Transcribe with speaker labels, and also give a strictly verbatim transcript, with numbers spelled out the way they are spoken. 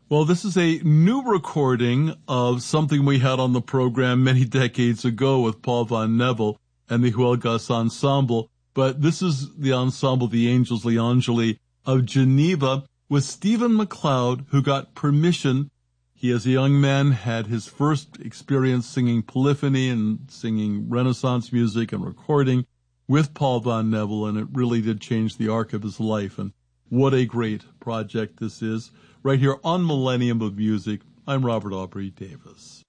Speaker 1: Well, this is a new recording of something we had on the program many decades ago with Paul Van Neville and the Huelgas Ensemble. But this is the ensemble, the Angels Gli Angeli of Geneva, with Stephen MacLeod, who got permission. He, as a young man, had his first experience singing polyphony and singing Renaissance music and recording with Paul Van Neville, and it really did change the arc of his life. And what a great project this is. Right here on Millennium of Music, I'm Robert Aubrey Davis.